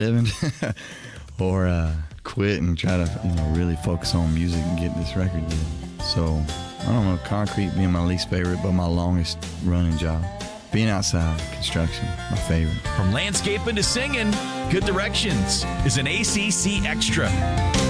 living or quit and try to really focus on music and get this record done. So I don't know, concrete being my least favorite, but my longest running job. Being outside, construction, my favorite. From landscaping to singing, Good Directions is an ACC Extra.